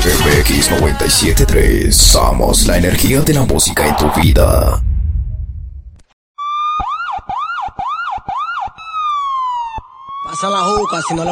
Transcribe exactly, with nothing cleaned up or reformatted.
F X noventa y siete punto tres. Somos la energía de la música en tu vida. Pasa la juca si no lo